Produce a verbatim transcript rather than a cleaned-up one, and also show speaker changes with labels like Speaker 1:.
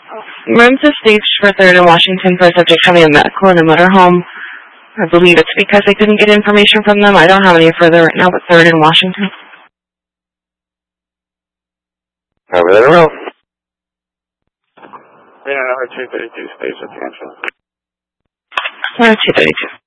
Speaker 1: Emergency staged for third in Washington for a subject having a medical in a motorhome. I believe it's because I couldn't get information from them. I don't have any further right now, but third in Washington.
Speaker 2: Over there, roll.
Speaker 3: Reno number two thirty-two, stage attention.
Speaker 1: Uh, two thirty-two.